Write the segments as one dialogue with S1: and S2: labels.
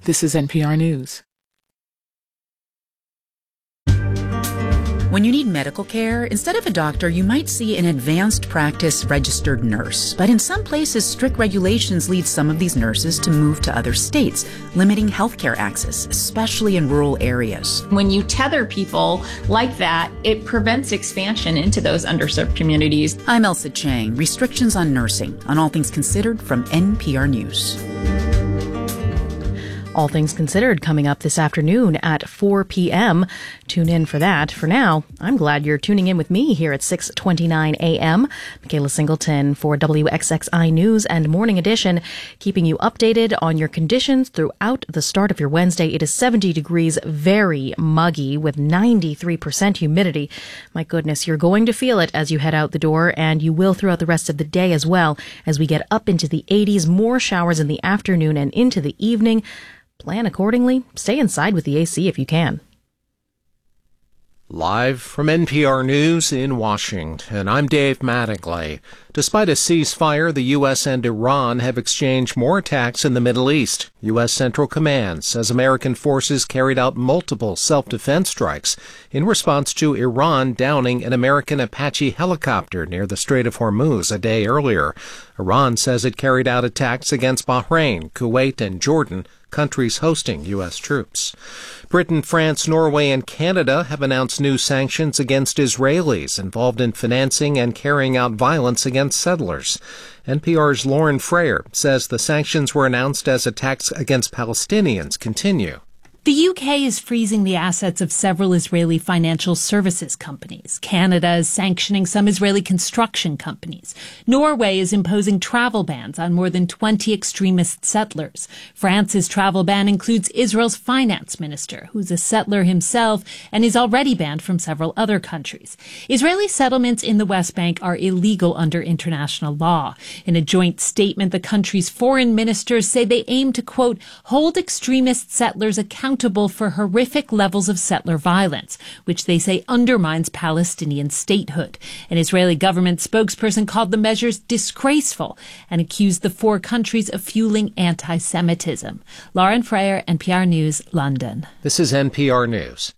S1: This is NPR News.
S2: When you need medical care, instead of a doctor, you might see an advanced practice registered nurse. But in some places, strict regulations lead some of these nurses to move to other states, limiting healthcare access, especially in rural areas.
S3: When you tether people like that, it prevents expansion into those underserved communities.
S2: I'm Elsa Chang. Restrictions on nursing, on All Things Considered from NPR News.
S4: All Things Considered coming up this afternoon at 4 p.m. Tune in for that. For now, I'm glad you're tuning in with me here at 6:29 a.m. Michaela Singleton for WXXI News and Morning Edition, keeping you updated on your conditions throughout the start of your Wednesday. It is 70 degrees, very muggy with 93% humidity. My goodness, you're going to feel it as you head out the door, and you will throughout the rest of the day as well as we get up into the 80s, more showers in the afternoon and into the evening. Plan accordingly. Stay inside with the AC if you can.
S5: Live from NPR News in Washington, I'm Dave Mattingly. Despite a ceasefire, the U.S. and Iran have exchanged more attacks in the Middle East. U.S. Central Command says American forces carried out multiple self-defense strikes in response to Iran downing an American Apache helicopter near the Strait of Hormuz a day earlier. Iran says it carried out attacks against Bahrain, Kuwait, and Jordan, countries hosting U.S. troops. Britain, France, Norway, and Canada have announced new sanctions against Israelis involved in financing and carrying out violence against settlers. NPR's Lauren Frayer says the sanctions were announced as attacks against Palestinians continue.
S6: The UK is freezing the assets of several Israeli financial services companies. Canada is sanctioning some Israeli construction companies. Norway is imposing travel bans on more than 20 extremist settlers. France's travel ban includes Israel's finance minister, who's a settler himself and is already banned from several other countries. Israeli settlements in the West Bank are illegal under international law. In a joint statement, the country's foreign ministers say they aim to, quote, hold extremist settlers accountable for horrific levels of settler violence, which they say undermines Palestinian statehood. An Israeli government spokesperson called the measures disgraceful and accused the four countries of fueling anti-Semitism. Lauren Frayer, NPR News, London.
S5: This is NPR News.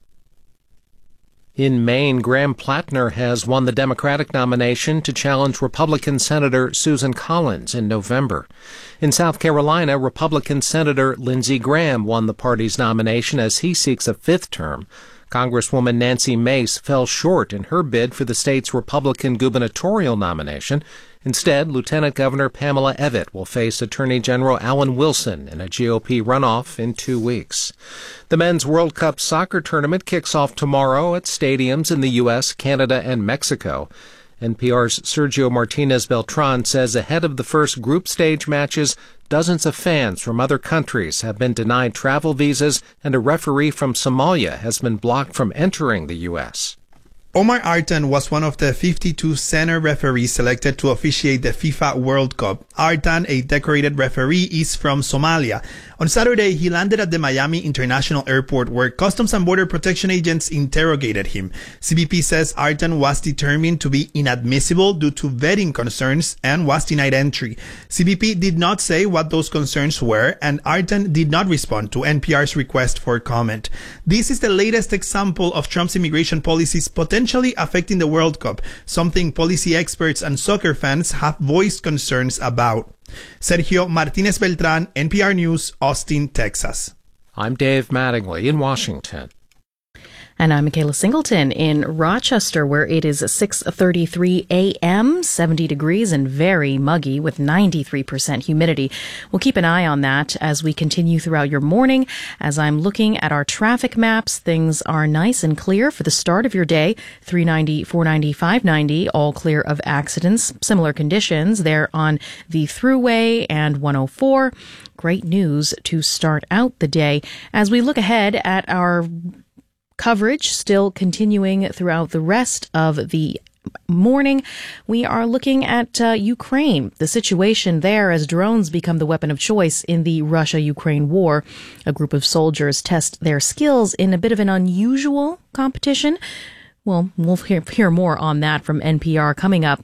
S5: In Maine, Graham Plattner has won the Democratic nomination to challenge Republican Senator Susan Collins in November. In South Carolina, Republican Senator Lindsey Graham won the party's nomination as he seeks a fifth term. Congresswoman Nancy Mace fell short in her bid for the state's Republican gubernatorial nomination. Instead, Lieutenant Governor Pamela Evette will face Attorney General Alan Wilson in a GOP runoff in 2 weeks. The Men's World Cup soccer tournament kicks off tomorrow at stadiums in the U.S., Canada, and Mexico. NPR's Sergio Martinez Beltran says ahead of the first group stage matches, dozens of fans from other countries have been denied travel visas, and a referee from Somalia has been blocked from entering the U.S.
S7: Omar Artan was one of the 52 senior referees selected to officiate the FIFA World Cup. Artan, a decorated referee, is from Somalia. On Saturday, he landed at the Miami International Airport where Customs and Border Protection agents interrogated him. CBP says Artan was determined to be inadmissible due to vetting concerns and was denied entry. CBP did not say what those concerns were, and Artan did not respond to NPR's request for comment. This is the latest example of Trump's immigration policies potentially affecting the World Cup, something policy experts and soccer fans have voiced concerns about. Sergio Martinez Beltran, NPR News, Austin, Texas.
S5: I'm Dave Mattingly in Washington.
S4: And I'm Michaela Singleton in Rochester, where it is 6:33 a.m., 70 degrees and very muggy with 93% humidity. We'll keep an eye on that as we continue throughout your morning. As I'm looking at our traffic maps, things are nice and clear for the start of your day. 390, 490, 590, all clear of accidents. Similar conditions there on the Thruway and 104. Great news to start out the day. As we look ahead at our coverage still continuing throughout the rest of the morning, we are looking at Ukraine, the situation there as drones become the weapon of choice in the Russia-Ukraine war. A group of soldiers test their skills in a bit of an unusual competition. Well, we'll hear more on that from NPR coming up